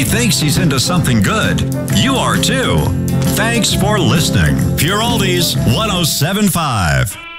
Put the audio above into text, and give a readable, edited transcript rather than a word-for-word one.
He thinks he's into something good. You are too. Thanks for listening. Pure Oldies 107.5.